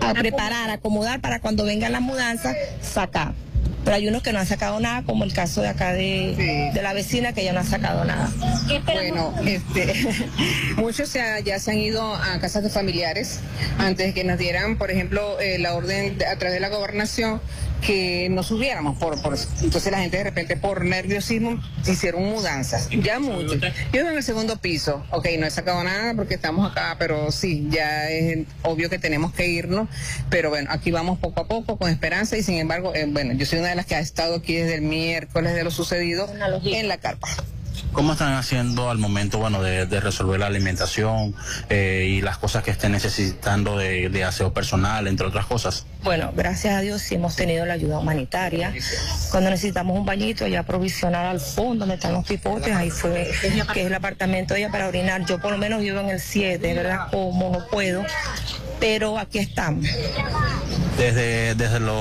a preparar, a acomodar para cuando vengan las mudanzas, sacar. Pero hay unos que no han sacado nada, como el caso de acá de la vecina, que ya no ha sacado nada. Bueno, muchos ya se han ido a casas de familiares antes de que nos dieran, por ejemplo, la orden a través de la gobernación que no subiéramos por eso. Entonces la gente de repente por nerviosismo hicieron mudanzas, ya mucho. Yo vivo en el segundo piso, no he sacado nada porque estamos acá, pero sí, ya es obvio que tenemos que irnos, pero bueno, aquí vamos poco a poco con esperanza y sin embargo, yo soy una de las que ha estado aquí desde el miércoles de lo sucedido en la carpa. ¿Cómo están haciendo al momento, de resolver la alimentación y las cosas que estén necesitando de aseo personal, entre otras cosas? Bueno, gracias a Dios sí hemos tenido la ayuda humanitaria. Cuando necesitamos un bañito, allá provisional al fondo, donde están los pipotes, ahí fue, que es el apartamento de ella para orinar. Yo por lo menos vivo en el 7, ¿verdad? Como no puedo, pero aquí estamos. Desde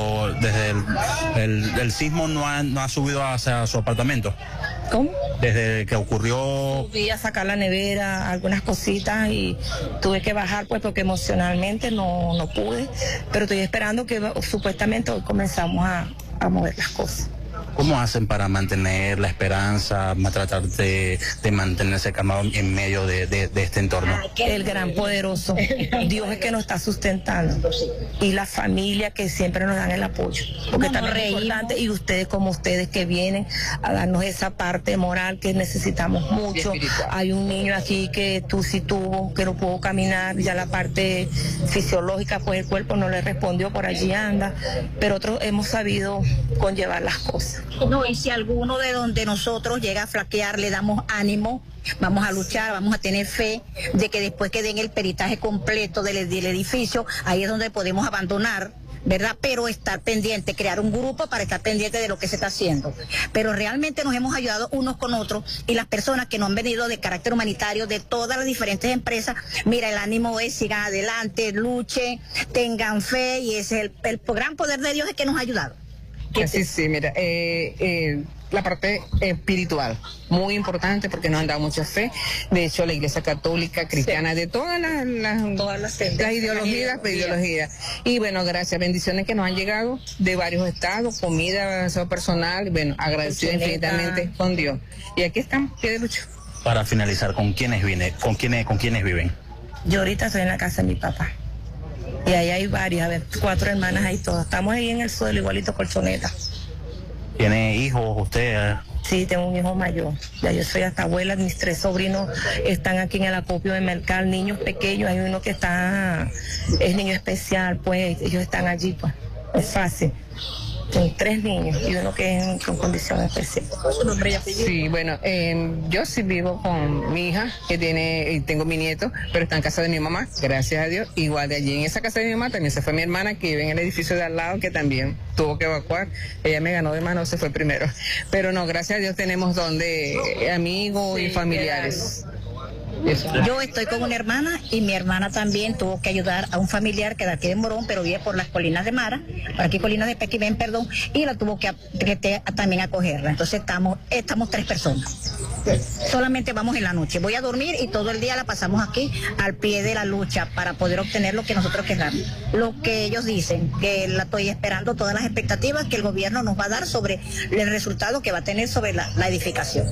el sismo no ha subido hacia su apartamento. ¿Cómo? Desde que ocurrió... Subí a sacar la nevera, algunas cositas y tuve que bajar pues porque emocionalmente no pude, pero estoy esperando que supuestamente hoy comenzamos a mover las cosas. ¿Cómo hacen para mantener la esperanza, tratar de mantenerse calmado en medio de este entorno? El gran poderoso, Dios es que nos está sustentando y la familia que siempre nos dan el apoyo, porque también es importante, y ustedes como ustedes que vienen a darnos esa parte moral que necesitamos mucho. Hay un niño aquí que sí tuvo, que no pudo caminar, ya la parte fisiológica pues el cuerpo no le respondió, por allí anda, pero otros hemos sabido conllevar las cosas. No, y si alguno de donde nosotros llega a flaquear, le damos ánimo, vamos a luchar, vamos a tener fe de que después que den el peritaje completo del edificio, ahí es donde podemos abandonar, ¿verdad? Pero estar pendiente, crear un grupo para estar pendiente de lo que se está haciendo. Pero realmente nos hemos ayudado unos con otros y las personas que no han venido de carácter humanitario de todas las diferentes empresas, mira, el ánimo es, sigan adelante, luchen, tengan fe y es el gran poder de Dios es que nos ha ayudado. Sí, mira, la parte espiritual, muy importante porque nos han dado mucha fe. De hecho, la Iglesia Católica, Cristiana, de todas las ideologías. Y bueno, gracias, bendiciones que nos han llegado de varios estados, comida, aseo personal, agradecido infinitamente con Dios. Y aquí estamos, pie de lucha. Para finalizar, ¿con quiénes viven? Yo ahorita estoy en la casa de mi papá. Y ahí hay varias, 4 hermanas ahí todas. Estamos ahí en el suelo, igualito colchoneta. ¿Tiene hijos usted? Sí, tengo un hijo mayor. Ya yo soy hasta abuela, mis 3 sobrinos están aquí en el acopio de Mercal, niños pequeños. Hay uno que es niño especial, pues ellos están allí, pues. Es fácil. Tengo 3 niños y uno que es con condición especial. Sí, bueno, yo sí vivo con mi hija, tengo mi nieto, pero está en casa de mi mamá, gracias a Dios. Igual de allí en esa casa de mi mamá también se fue mi hermana, que vive en el edificio de al lado, que también tuvo que evacuar. Ella me ganó de mano, se fue primero. Pero no, gracias a Dios tenemos amigos y familiares. Yo estoy con una hermana y mi hermana también tuvo que ayudar a un familiar que de aquí de Morón, pero vive por las colinas de Mara, por aquí colinas de Pequimén, perdón, y la tuvo que también acogerla. Entonces estamos 3 personas. Solamente vamos en la noche. Voy a dormir y todo el día la pasamos aquí al pie de la lucha para poder obtener lo que nosotros queramos. Lo que ellos dicen, que la estoy esperando, todas las expectativas que el gobierno nos va a dar sobre el resultado que va a tener sobre la edificación.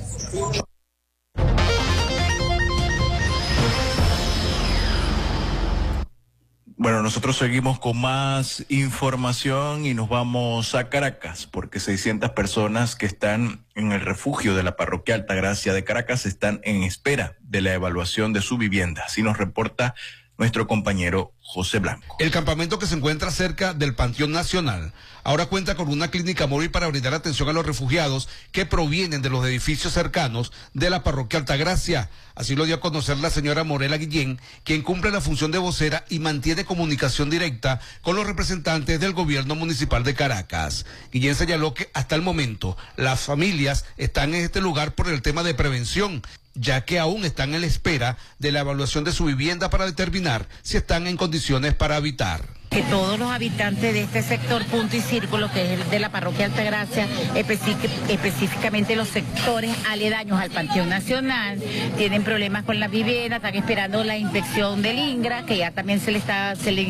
Bueno, nosotros seguimos con más información y nos vamos a Caracas, porque 600 personas que están en el refugio de la parroquia Altagracia de Caracas están en espera de la evaluación de su vivienda. Así nos reporta nuestro compañero José Blanco. El campamento, que se encuentra cerca del Panteón Nacional, ahora cuenta con una clínica móvil para brindar atención a los refugiados que provienen de los edificios cercanos de la parroquia Altagracia. Así lo dio a conocer la señora Morela Guillén, quien cumple la función de vocera y mantiene comunicación directa con los representantes del gobierno municipal de Caracas. Guillén señaló que hasta el momento las familias están en este lugar por el tema de prevención, ya que aún están en la espera de la evaluación de su vivienda para determinar si están en condiciones para habitar. Que todos los habitantes de este sector Punto y Círculo, que es el de la parroquia Altagracia, específicamente los sectores aledaños al Panteón Nacional, tienen problemas con la vivienda, están esperando la inspección del INGRA, que ya también se le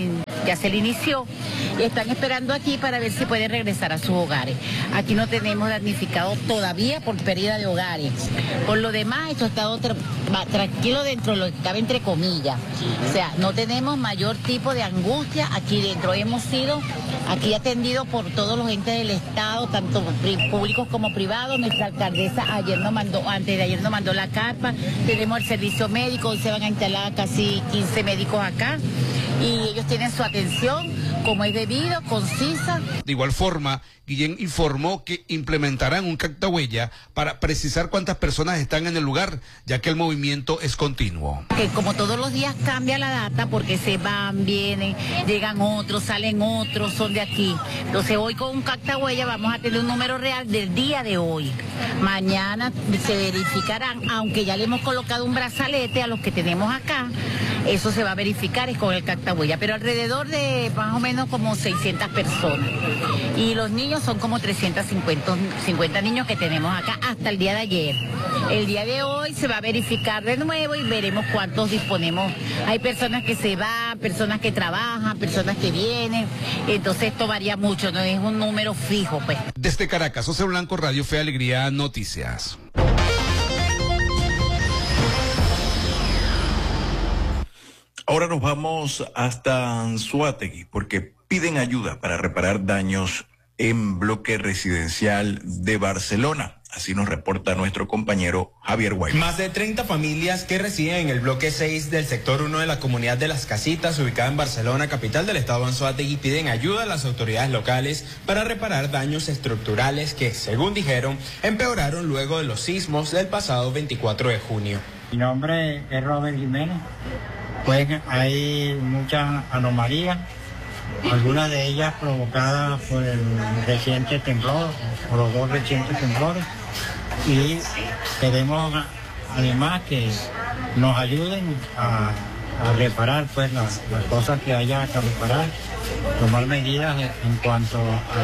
ya se le inició, y están esperando aquí para ver si pueden regresar a sus hogares. Aquí no tenemos damnificado todavía por pérdida de hogares. Por lo demás, esto ha estado tranquilo dentro de lo que cabe entre comillas. O sea, no tenemos mayor tipo de angustia aquí dentro. Hemos sido aquí atendidos por todos los entes del Estado, tanto públicos como privados. Nuestra alcaldesa antes de ayer nos mandó la carpa. Tenemos el servicio médico, hoy se van a instalar casi 15 médicos acá y ellos tienen su atención como es debido, concisa. De igual forma, Guillén informó que implementarán un cactahuella para precisar cuántas personas están en el lugar, ya que el movimiento es continuo. Que como todos los días cambia la data porque se van, vienen, llegan otros, salen otros, son de aquí. Entonces hoy con un cactahuella vamos a tener un número real del día de hoy. Mañana se verificarán, aunque ya le hemos colocado un brazalete a los que tenemos acá, eso se va a verificar es con el cactahuella, pero alrededor de más o menos como 600 personas. Y los niños son como 350 niños que tenemos acá hasta el día de ayer. El día de hoy se va a verificar de nuevo y veremos cuántos disponemos. Hay personas que se van, personas que trabajan, personas que vienen. Entonces esto varía mucho, no es un número fijo, pues. Desde Caracas, José Blanco, Radio Fe y Alegría, Noticias. Ahora nos vamos hasta Anzoátegui porque piden ayuda para reparar daños en bloque residencial de Barcelona. Así nos reporta nuestro compañero Javier Guay. Más de 30 familias que residen en el bloque 6 del sector 1 de la comunidad de Las Casitas, ubicada en Barcelona, capital del estado de Anzoátegui, piden ayuda a las autoridades locales para reparar daños estructurales que, según dijeron, empeoraron luego de los sismos del pasado 24 de junio. Mi nombre es Robert Jiménez. Pues hay muchas anomalías, algunas de ellas provocadas por el reciente temblor, por los dos recientes temblores, y queremos además que nos ayuden a reparar pues las cosas que haya que reparar, tomar medidas en cuanto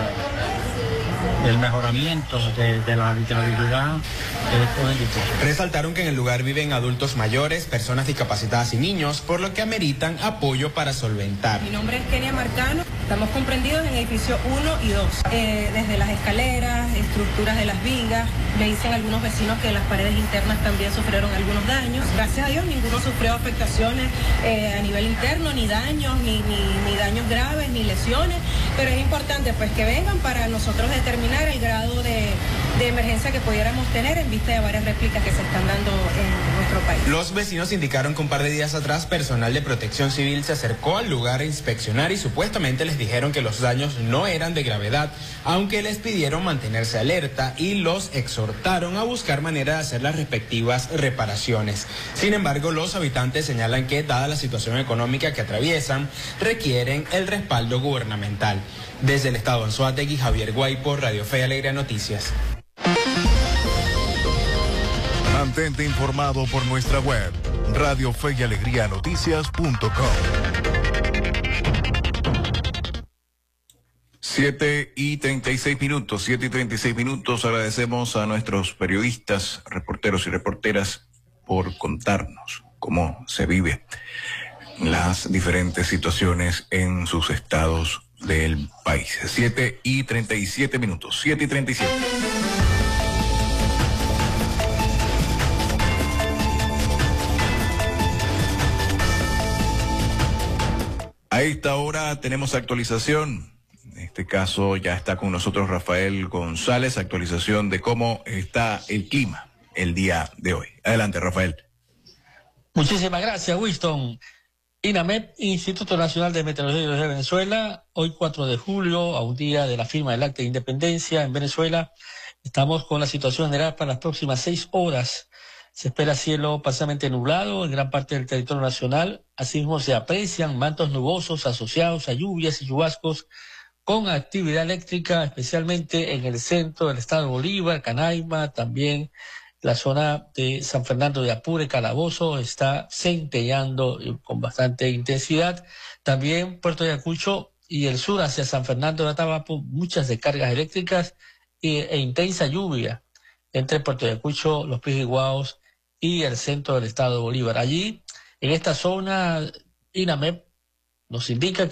al mejoramiento de la habitabilidad de estos edificios. Resaltaron que en el lugar viven adultos mayores, personas discapacitadas y niños, por lo que ameritan apoyo para solventar. Mi nombre es Kenia Marcano, estamos comprendidos en edificio 1 y 2, desde las escaleras, estructuras de las vigas. Me dicen algunos vecinos que las paredes internas también sufrieron algunos daños. Gracias a Dios ninguno sufrió afectaciones a nivel interno, ni daños, ni daños graves, ni lesiones, pero es importante pues que vengan para nosotros determinar el grado de emergencia que pudiéramos tener en vista de varias réplicas que se están dando en nuestro país. Los vecinos indicaron que un par de días atrás personal de Protección Civil se acercó al lugar a inspeccionar y supuestamente les dijeron que los daños no eran de gravedad, aunque les pidieron mantenerse alerta y los exhortaron a buscar manera de hacer las respectivas reparaciones. Sin embargo, los habitantes señalan que, dada la situación económica que atraviesan, requieren el respaldo gubernamental. Desde el estado de Anzoátegui, Javier Guay por Radio Fe y Alegría Noticias. Mantente informado por nuestra web, radiofeyalegrianoticias.com. 7:36. Agradecemos a nuestros periodistas, reporteros y reporteras por contarnos cómo se vive las diferentes situaciones en sus estados del país. 7:37. 7:37. A esta hora tenemos actualización. En este caso ya está con nosotros Rafael González, actualización de cómo está el clima el día de hoy. Adelante, Rafael. Muchísimas gracias, Winston. INAMEP, Instituto Nacional de Meteorología de Venezuela, hoy 4 de julio, a un día de la firma del Acta de Independencia en Venezuela, estamos con la situación general para las próximas 6 horas. Se espera cielo parcialmente nublado en gran parte del territorio nacional. Asimismo, se aprecian mantos nubosos asociados a lluvias y chubascos con actividad eléctrica, especialmente en el centro del estado de Bolívar, Canaima, también la zona de San Fernando de Apure, Calabozo, está centelleando con bastante intensidad. También Puerto Ayacucho y el sur hacia San Fernando de Atabapo, muchas descargas eléctricas e intensa lluvia entre Puerto Ayacucho, Los Pijiguaos y el centro del estado de Bolívar. Allí, en esta zona, INAMEP nos indica que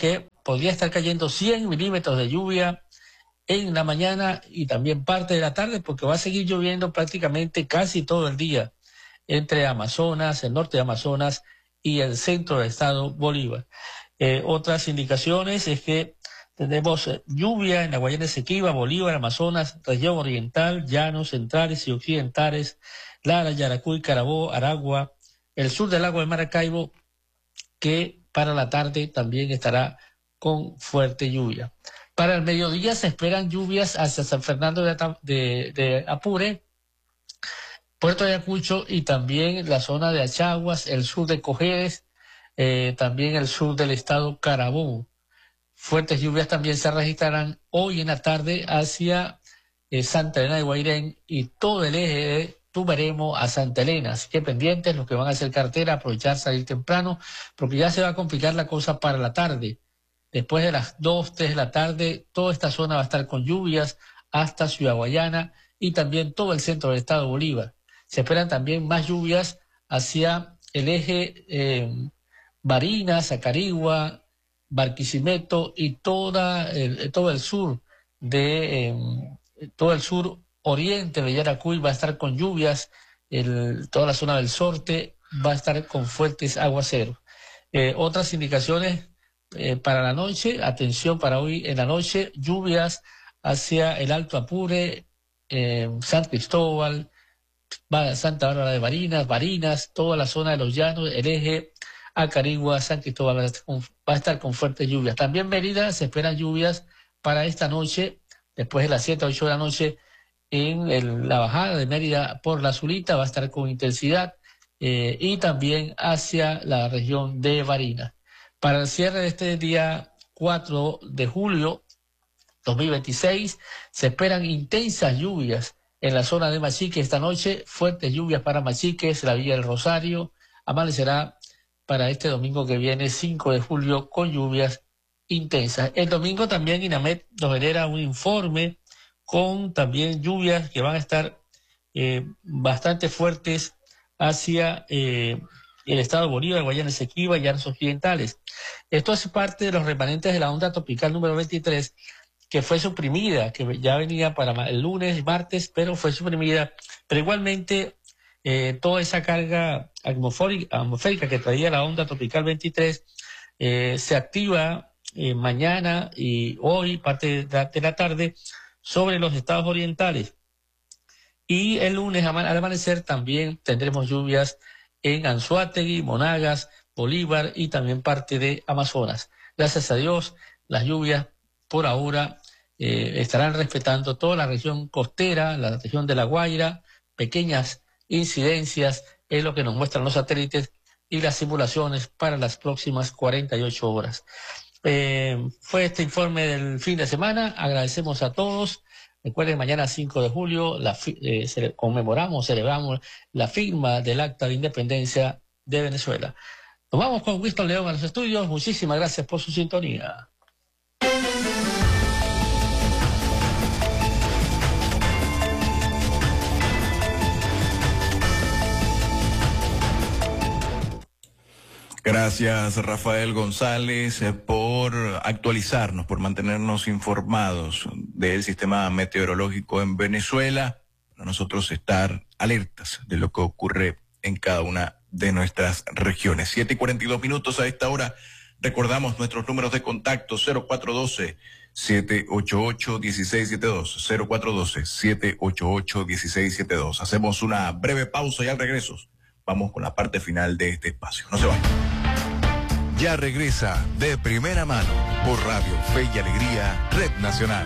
podría estar cayendo 100 milímetros de lluvia en la mañana y también parte de la tarde, porque va a seguir lloviendo prácticamente casi todo el día entre Amazonas, el norte de Amazonas y el centro del estado Bolívar. Otras indicaciones es que tenemos lluvia en la Guayana Esequiba, Bolívar, Amazonas, región oriental, llanos centrales y occidentales, Lara, Yaracuy, Carabobo, Aragua, el sur del lago de Maracaibo, que para la tarde también estará con fuerte lluvia. Para el mediodía se esperan lluvias hacia San Fernando de Apure, Puerto Ayacucho y también la zona de Achaguas, el sur de Cojedes, también el sur del estado Carabobo. Fuertes lluvias también se registrarán hoy en la tarde hacia Santa Elena de Guairén y todo el eje de Tumeremo a Santa Elena. Así que pendientes los que van a hacer cartera, aprovechar salir temprano, porque ya se va a complicar la cosa para la tarde. Después de las 2, 3 de la tarde, toda esta zona va a estar con lluvias hasta Ciudad Guayana y también todo el centro del estado Bolívar. Se esperan también más lluvias hacia el eje Barinas, Acarigua, Barquisimeto y todo el sur todo el sur oriente de Yaracuy va a estar con lluvias, toda la zona del Sorte va a estar con fuertes aguaceros. Otras indicaciones para la noche, atención para hoy en la noche, lluvias hacia el Alto Apure, San Cristóbal, Santa Bárbara de Barinas, toda la zona de los llanos, el eje Acarigua, San Cristóbal va a estar con fuertes lluvias. También Mérida se esperan lluvias para esta noche, después de las 7 a 8 de la noche, en la bajada de Mérida por la Zulita va a estar con intensidad y también hacia la región de Barinas. Para el cierre de este día 4 de julio 2026 se esperan intensas lluvias en la zona de Machique esta noche, fuertes lluvias para Machiques, la Villa del Rosario, amanecerá para este domingo que viene 5 de julio con lluvias intensas. El domingo también INAMET nos genera un informe con también lluvias que van a estar bastante fuertes hacia el estado de Bolívar, Guayana Esequiba y llanos occidentales. Esto hace parte de los remanentes de la onda tropical número 23, que fue suprimida, que ya venía para el lunes y martes, pero fue suprimida. Pero igualmente toda esa carga atmosférica que traía la onda tropical 23 se activa mañana y hoy, parte de la tarde, sobre los estados orientales. Y el lunes al amanecer también tendremos lluvias en Anzoátegui, Monagas, Bolívar y también parte de Amazonas. Gracias a Dios, las lluvias por ahora estarán respetando toda la región costera, la región de La Guaira, pequeñas incidencias es lo que nos muestran los satélites y las simulaciones para las próximas 48 horas. Fue este informe del fin de semana. Agradecemos a todos. Recuerden, mañana 5 de julio celebramos la firma del Acta de Independencia de Venezuela. Nos vamos con Winston León a los estudios. Muchísimas gracias por su sintonía. Gracias, Rafael González, por actualizarnos, por mantenernos informados del sistema meteorológico en Venezuela, para nosotros estar alertas de lo que ocurre en cada una de nuestras regiones. 7:42 a esta hora. Recordamos nuestros números de contacto: 0412-788-1672, 0412-788-1672. Hacemos una breve pausa y al regreso vamos con la parte final de este espacio. No se vayan. Ya regresa De Primera Mano por Radio Fe y Alegría, Red Nacional.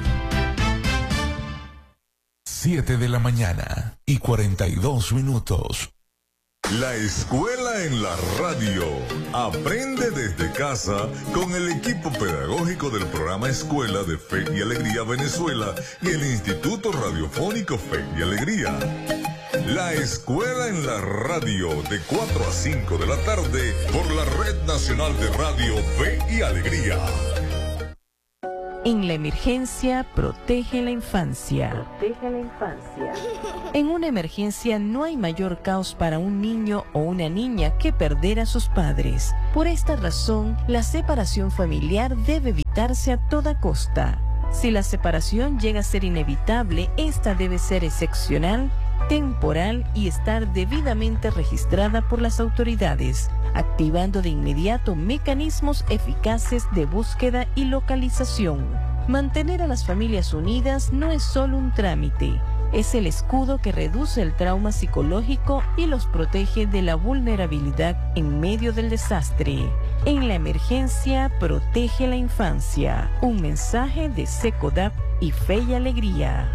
7:42 a.m. La escuela en la radio. Aprende desde casa con el equipo pedagógico del programa Escuela de Fe y Alegría Venezuela y el Instituto Radiofónico Fe y Alegría. La escuela en la radio de 4 a 5 de la tarde por la Red Nacional de Radio Fe y Alegría. En la emergencia, protege la infancia. Protege la infancia. En una emergencia no hay mayor caos para un niño o una niña que perder a sus padres. Por esta razón, la separación familiar debe evitarse a toda costa. Si la separación llega a ser inevitable, esta debe ser excepcional, temporal y estar debidamente registrada por las autoridades, activando de inmediato mecanismos eficaces de búsqueda y localización. Mantener a las familias unidas no es solo un trámite, es el escudo que reduce el trauma psicológico y los protege de la vulnerabilidad en medio del desastre. En la emergencia, protege la infancia. Un mensaje de SECODAP y Fe y Alegría.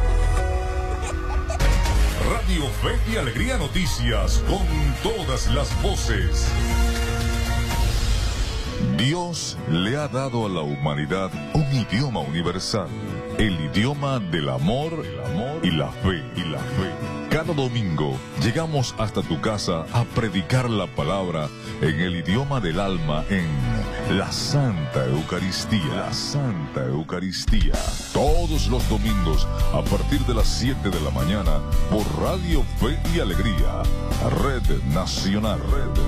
Radio Fe y Alegría Noticias, con todas las voces. Dios le ha dado a la humanidad un idioma universal, el idioma del amor y la fe. Cada domingo llegamos hasta tu casa a predicar la palabra en el idioma del alma en la Santa Eucaristía. La Santa Eucaristía. Todos los domingos a partir de las 7 de la mañana por Radio Fe y Alegría. Red Nacional.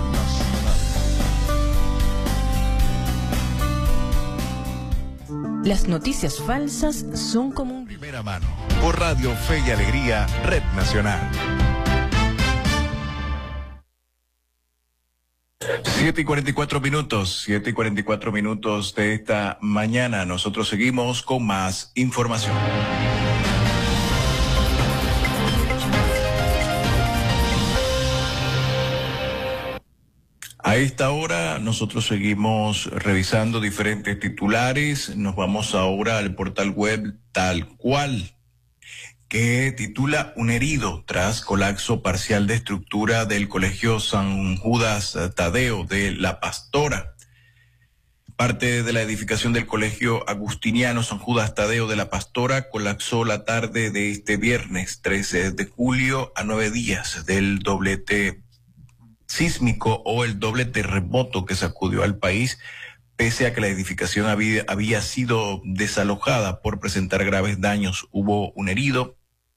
Las noticias falsas son como un... Primera mano, por Radio Fe y Alegría, Red Nacional. 7:44 minutos, 7:44 minutos de esta mañana. Nosotros seguimos con más información. A esta hora nosotros seguimos revisando diferentes titulares. Nos vamos ahora al portal web Tal Cual, que titula Un herido tras colapso parcial de estructura del Colegio San Judas Tadeo de La Pastora. Parte de la edificación del Colegio Agustiniano San Judas Tadeo de La Pastora colapsó la tarde de este viernes 13 de julio, a 9 días del doblete sísmico o el doble terremoto que sacudió al país, pese a que la edificación había sido desalojada por presentar graves daños. Hubo un herido,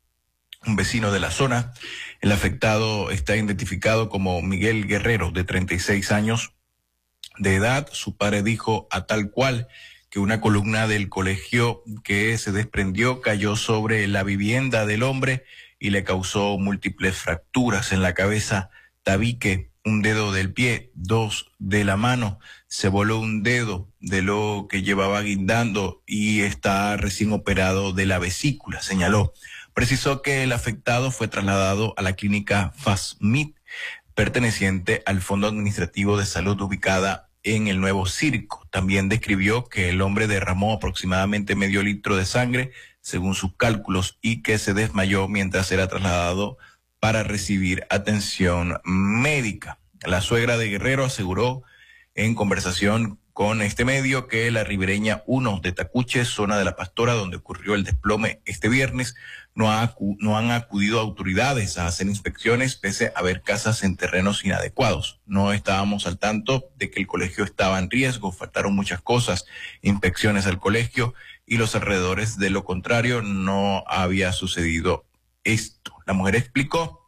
un vecino de la zona. El afectado está identificado como Miguel Guerrero, de 36 años de edad. Su padre dijo a Tal Cual que una columna del colegio que se desprendió cayó sobre la vivienda del hombre y le causó múltiples fracturas en la cabeza, tabique, un dedo del pie, 2 de la mano, se voló un dedo de lo que llevaba guindando y está recién operado de la vesícula, señaló. Precisó que el afectado fue trasladado a la clínica FASMIT, perteneciente al Fondo Administrativo de Salud ubicada en el Nuevo Circo. También describió que el hombre derramó aproximadamente medio litro de sangre, según sus cálculos, y que se desmayó mientras era trasladado para recibir atención médica. La suegra de Guerrero aseguró en conversación con este medio que la ribereña 1 de Tacuche, zona de La Pastora, donde ocurrió el desplome este viernes, no han acudido autoridades a hacer inspecciones pese a haber casas en terrenos inadecuados. No estábamos al tanto de que el colegio estaba en riesgo, faltaron muchas cosas, inspecciones al colegio y los alrededores. De lo contrario, no había sucedido esto. La mujer explicó,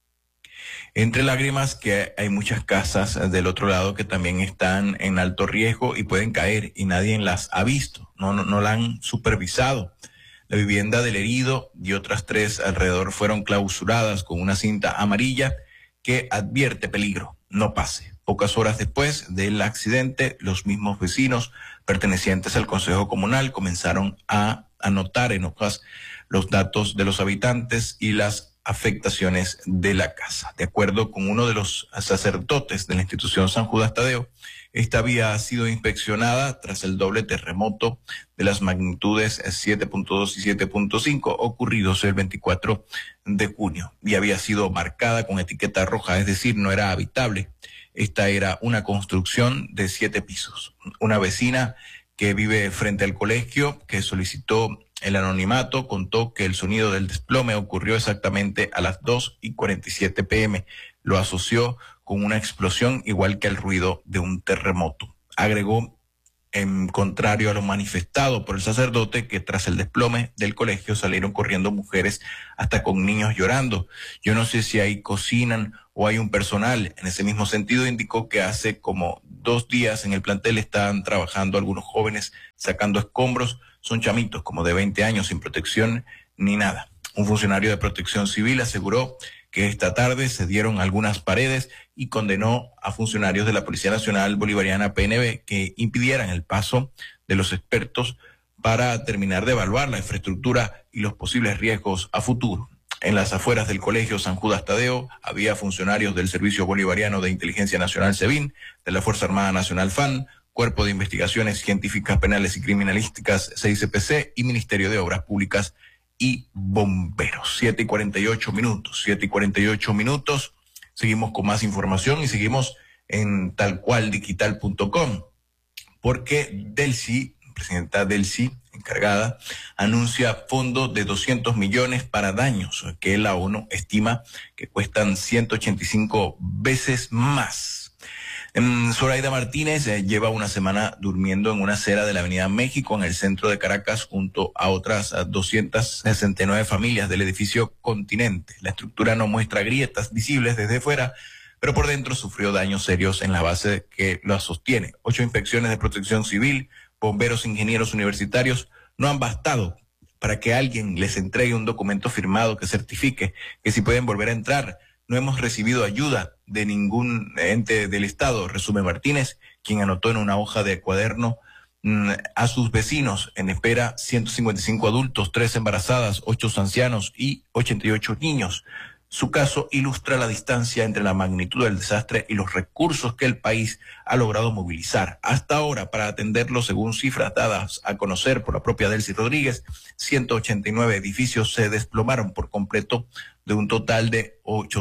entre lágrimas, que hay muchas casas del otro lado que también están en alto riesgo y pueden caer y nadie las ha visto, no la han supervisado. La vivienda del herido y otras 3 alrededor fueron clausuradas con una cinta amarilla que advierte peligro, no pase. Pocas horas después del accidente, los mismos vecinos pertenecientes al Consejo Comunal comenzaron a anotar en hojas los datos de los habitantes y las afectaciones de la casa. De acuerdo con uno de los sacerdotes de la institución San Judas Tadeo, esta había sido inspeccionada tras el doble terremoto de las magnitudes 7.2 y 7.5 ocurridos el 24 de junio y había sido marcada con etiqueta roja, es decir, no era habitable. Esta era una construcción de 7 pisos. Una vecina que vive frente al colegio, que solicitó el anonimato, contó que el sonido del desplome ocurrió exactamente a las 2:47 p.m. Lo asoció con una explosión igual que el ruido de un terremoto. Agregó en contrario a lo manifestado por el sacerdote, que tras el desplome del colegio salieron corriendo mujeres hasta con niños llorando. Yo no sé si ahí cocinan o hay un personal. En ese mismo sentido indicó que hace como 2 días en el plantel están trabajando algunos jóvenes sacando escombros. Son chamitos como de 20 años sin protección ni nada. Un funcionario de Protección Civil aseguró que esta tarde se dieron algunas paredes y condenó a funcionarios de la Policía Nacional Bolivariana PNB que impidieran el paso de los expertos para terminar de evaluar la infraestructura y los posibles riesgos a futuro. En las afueras del Colegio San Judas Tadeo había funcionarios del Servicio Bolivariano de Inteligencia Nacional SEBIN, de la Fuerza Armada Nacional FAN, Cuerpo de Investigaciones Científicas Penales y Criminalísticas CICPC y Ministerio de Obras Públicas y bomberos. 7:48 minutos. Seguimos con más información y seguimos en talcualdigital.com, porque Delcy, presidenta Delcy, encargada, anuncia fondo de 200 millones para daños que la ONU estima que cuestan 185 veces más. Zoraida Martínez lleva una semana durmiendo en una acera de la Avenida México en el centro de Caracas junto a otras 269 familias del edificio Continente. La estructura no muestra grietas visibles desde fuera, pero por dentro sufrió daños serios en la base que la sostiene. 8 inspecciones de Protección Civil, bomberos, ingenieros universitarios no han bastado para que alguien les entregue un documento firmado que certifique que si pueden volver a entrar. No hemos recibido ayuda de ningún ente del Estado, resume Martínez, quien anotó en una hoja de cuaderno a sus vecinos en espera 155 adultos, 3 embarazadas, 8 ancianos y 88 niños. Su caso ilustra la distancia entre la magnitud del desastre y los recursos que el país ha logrado movilizar. Hasta ahora, para atenderlo, según cifras dadas a conocer por la propia Delcy Rodríguez, 189 edificios se desplomaron por completo de un total de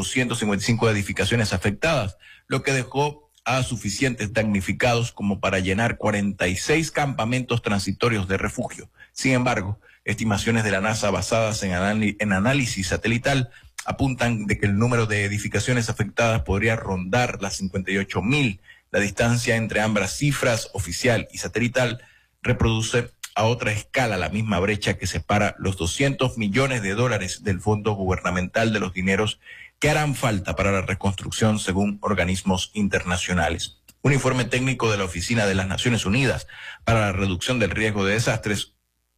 855 edificaciones afectadas, lo que dejó a suficientes damnificados como para llenar 46 campamentos transitorios de refugio. Sin embargo, estimaciones de la NASA basadas en análisis satelital apuntan de que el número de edificaciones afectadas podría rondar las 58.000. La distancia entre ambas cifras, oficial y satelital, reproduce a otra escala la misma brecha que separa los 200 millones de dólares del fondo gubernamental de los dineros que harán falta para la reconstrucción según organismos internacionales. Un informe técnico de la Oficina de las Naciones Unidas para la Reducción del Riesgo de Desastres,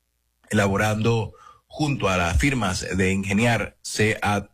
elaborando junto a las firmas de Ingeniar CAE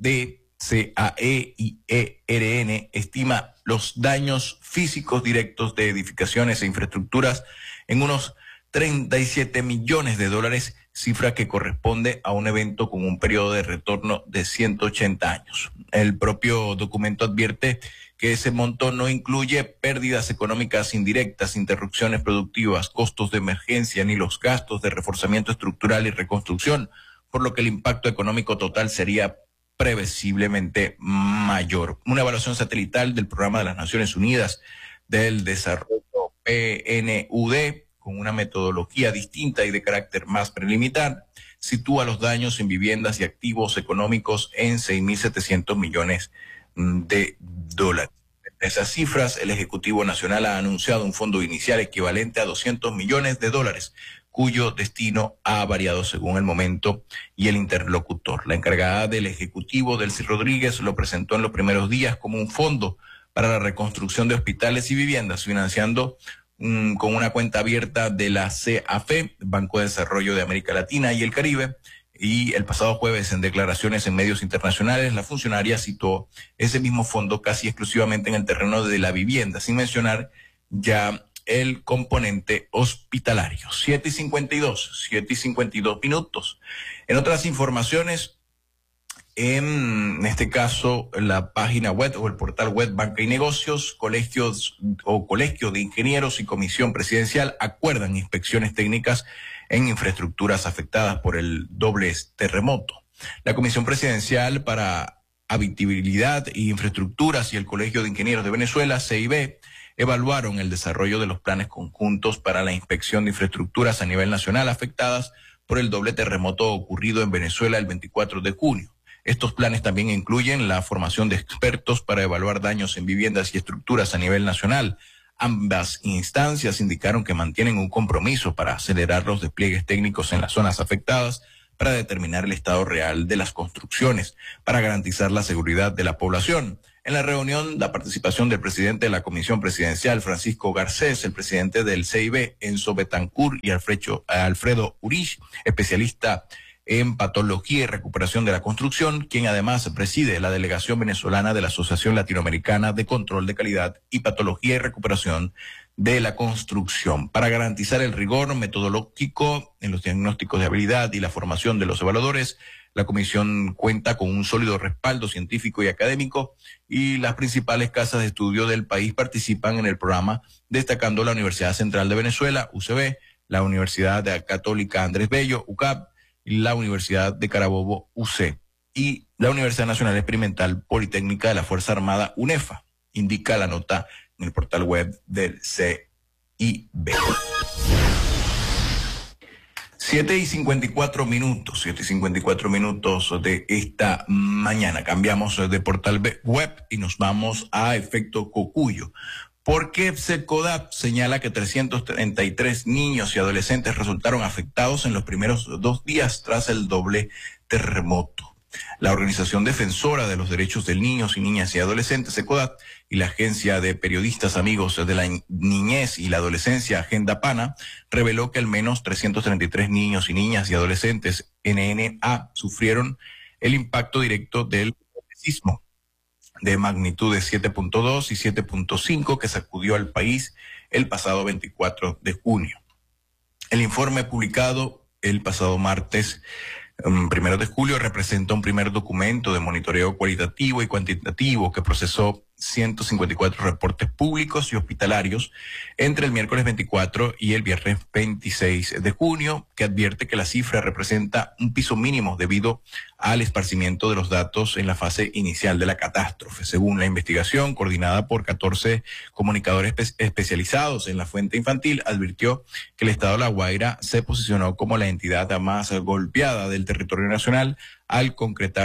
y ERN, estima los daños físicos directos de edificaciones e infraestructuras en unos 37 millones de dólares, cifra que corresponde a un evento con un periodo de retorno de 180 años. El propio documento advierte que ese monto no incluye pérdidas económicas indirectas, interrupciones productivas, costos de emergencia, ni los gastos de reforzamiento estructural y reconstrucción, por lo que el impacto económico total sería previsiblemente mayor. Una evaluación satelital del Programa de las Naciones Unidas del Desarrollo PNUD, con una metodología distinta y de carácter más preliminar, sitúa los daños en viviendas y activos económicos en 6.700 millones de dólares. De esas cifras, el Ejecutivo Nacional ha anunciado un fondo inicial equivalente a 200 millones de dólares, cuyo destino ha variado según el momento y el interlocutor. La encargada del Ejecutivo, Delcy Rodríguez, lo presentó en los primeros días como un fondo para la reconstrucción de hospitales y viviendas, financiando con una cuenta abierta de la CAF, Banco de Desarrollo de América Latina y el Caribe. Y el pasado jueves, en declaraciones en medios internacionales, la funcionaria citó ese mismo fondo casi exclusivamente en el terreno de la vivienda, sin mencionar ya el componente hospitalario. 7:52 minutos. En otras informaciones, en este caso, la página web o el portal web Banca y Negocios, colegios o Colegio de Ingenieros y Comisión Presidencial acuerdan inspecciones técnicas en infraestructuras afectadas por el doble terremoto. La Comisión Presidencial para Habitabilidad y Infraestructuras y el Colegio de Ingenieros de Venezuela, CIB, evaluaron el desarrollo de los planes conjuntos para la inspección de infraestructuras a nivel nacional afectadas por el doble terremoto ocurrido en Venezuela el 24 de junio. Estos planes también incluyen la formación de expertos para evaluar daños en viviendas y estructuras a nivel nacional, Ambas instancias indicaron que mantienen un compromiso para acelerar los despliegues técnicos en las zonas afectadas para determinar el estado real de las construcciones, para garantizar la seguridad de la población. En la reunión, la participación del presidente de la Comisión Presidencial, Francisco Garcés, el presidente del CIB, Enzo Betancourt, y Alfredo Urich, especialista en patología y recuperación de la construcción, quien además preside la delegación venezolana de la Asociación Latinoamericana de Control de Calidad y Patología y Recuperación de la Construcción. Para garantizar el rigor metodológico en los diagnósticos de habilidad y la formación de los evaluadores, la comisión cuenta con un sólido respaldo científico y académico, y las principales casas de estudio del país participan en el programa, destacando la Universidad Central de Venezuela, UCB, la Universidad Católica Andrés Bello, UCAP, la Universidad de Carabobo, UC, y la Universidad Nacional Experimental Politécnica de la Fuerza Armada, UNEFA, indica la nota en el portal web del CIB. 7:54 minutos de esta mañana. Cambiamos de portal web y nos vamos a efecto Cocuyo, porque SECODAP señala que 333 niños y adolescentes resultaron afectados en los primeros 2 días tras el doble terremoto. La Organización Defensora de los Derechos de Niños y Niñas y Adolescentes, SECODAP, y la Agencia de Periodistas Amigos de la Niñez y la Adolescencia, Agenda PANA, reveló que al menos 333 niños y niñas y adolescentes NNA sufrieron el impacto directo del sismo de magnitud de 7.2 y 7.5 que sacudió al país el pasado 24 de junio. El informe publicado el pasado martes 1 de julio representa un primer documento de monitoreo cualitativo y cuantitativo que procesó 154 reportes públicos y hospitalarios entre el miércoles 24 y el viernes 26 de junio, que advierte que la cifra representa un piso mínimo debido al esparcimiento de los datos en la fase inicial de la catástrofe. Según la investigación, coordinada por 14 comunicadores especializados en la fuente infantil, advirtió que el estado de La Guaira se posicionó como la entidad más golpeada del territorio nacional, al concretar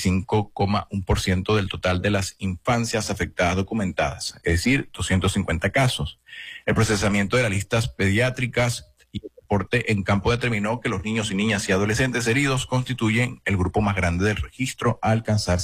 75,1% del total de las infancias afectadas documentadas, es decir, 250 casos. El procesamiento de las listas pediátricas y el reporte en campo determinó que los niños y niñas y adolescentes heridos constituyen el grupo más grande del registro, a alcanzar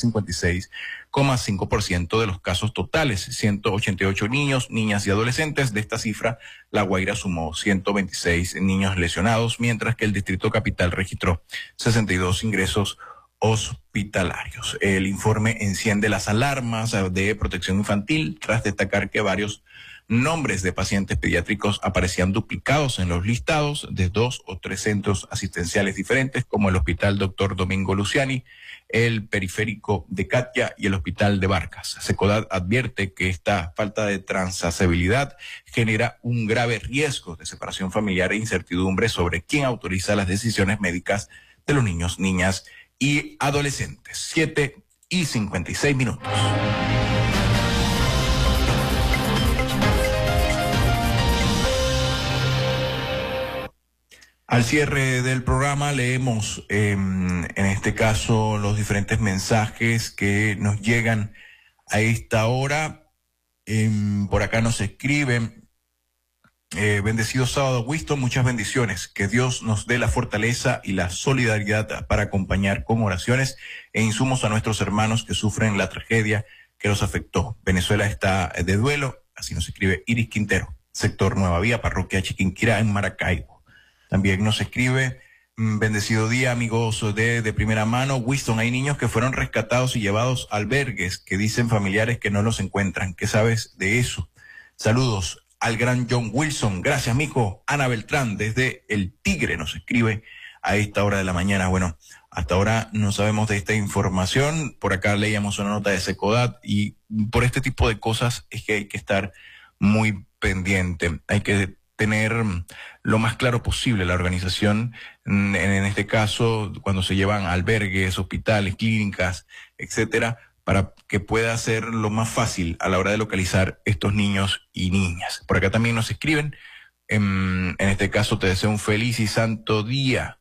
56,5% de los casos totales, 188 niños, niñas y adolescentes. De esta cifra, La Guaira sumó 126 niños lesionados, mientras que el Distrito Capital registró 62 ingresos hospitalarios. El informe enciende las alarmas de protección infantil tras destacar que varios nombres de pacientes pediátricos aparecían duplicados en los listados de 2 o 3 centros asistenciales diferentes, como el Hospital Dr. Domingo Luciani, el Periférico de Catia y el Hospital de Barcas. SECODAP advierte que esta falta de transabilidad genera un grave riesgo de separación familiar e incertidumbre sobre quién autoriza las decisiones médicas de los niños, niñas y adolescentes. 7:56. Al cierre del programa leemos en este caso los diferentes mensajes que nos llegan a esta hora. Por acá nos escriben: bendecido sábado, Winston, muchas bendiciones. Que Dios nos dé la fortaleza y la solidaridad para acompañar con oraciones e insumos a nuestros hermanos que sufren la tragedia que los afectó. Venezuela está de duelo, así nos escribe Iris Quintero, sector Nueva Vía, parroquia Chiquinquirá, en Maracaibo. También nos escribe: bendecido día, amigos de primera mano. Winston, hay niños que fueron rescatados y llevados a albergues que dicen familiares que no los encuentran. ¿Qué sabes de eso? Saludos al gran John Wilson. Gracias, mijo. Ana Beltrán, desde El Tigre, nos escribe a esta hora de la mañana. Bueno, hasta ahora no sabemos de esta información. Por acá leíamos una nota de SECODAP, y por este tipo de cosas es que hay que estar muy pendiente. Hay que tener lo más claro posible la organización, en este caso, cuando se llevan a albergues, hospitales, clínicas, etcétera, para que pueda ser lo más fácil a la hora de localizar estos niños y niñas. Por acá también nos escriben: en este caso, te deseo un feliz y santo día.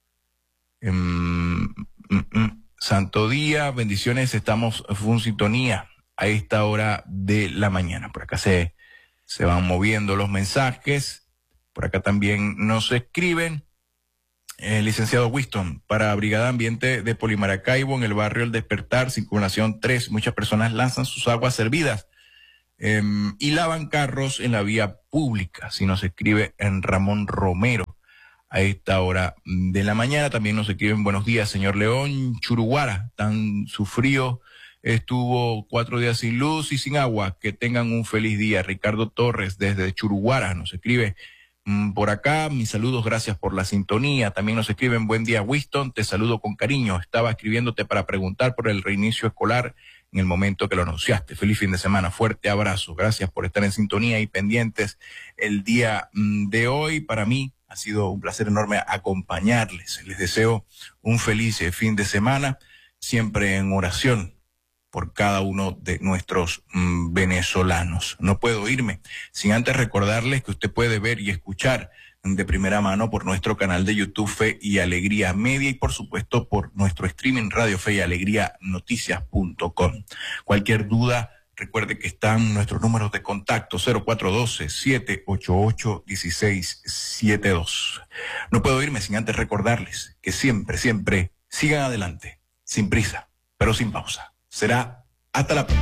Santo día, bendiciones, estamos en sintonía a esta hora de la mañana. Por acá se Se van moviendo los mensajes. Por acá también nos escriben. Licenciado Winston, para Brigada Ambiente de Polimaracaibo, en el barrio El Despertar, circulación 3, muchas personas lanzan sus aguas servidas y lavan carros en la vía pública. Si nos escribe en Ramón Romero a esta hora de la mañana. También nos escriben: buenos días, señor León. Churuguara, tan sufrido, estuvo 4 días sin luz y sin agua. Que tengan un feliz día. Ricardo Torres desde Churuguara nos escribe por acá: mis saludos, gracias por la sintonía. También nos escriben: buen día, Winston, te saludo con cariño. Estaba escribiéndote para preguntar por el reinicio escolar en el momento que lo anunciaste. Feliz fin de semana, fuerte abrazo. Gracias por estar en sintonía y pendientes el día de hoy. Para mí ha sido un placer enorme acompañarles. Les deseo un feliz fin de semana, siempre en oración por cada uno de nuestros venezolanos. No puedo irme sin antes recordarles que usted puede ver y escuchar de primera mano por nuestro canal de YouTube Fe y Alegría Media y por supuesto por nuestro streaming Radio Fe y Alegría Noticias.com. Cualquier duda, recuerde que están nuestros números de contacto: 0412-788-1672. No puedo irme sin antes recordarles que siempre, siempre sigan adelante, sin prisa, pero sin pausa. Será hasta la próxima.